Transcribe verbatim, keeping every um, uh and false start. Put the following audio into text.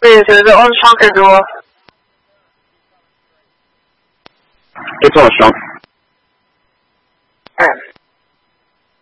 Please, is it on trunk or door? It's on a trunk.